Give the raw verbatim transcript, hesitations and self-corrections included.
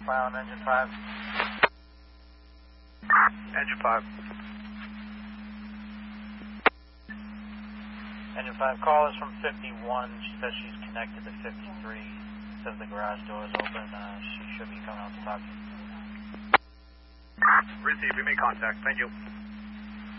File on engine five. Engine five. Engine five, call is from fifty-one. She says she's connected to fifty-three. Says the garage door is open. Uh, she should be coming out to talk to you. Receive, we make contact. Thank you.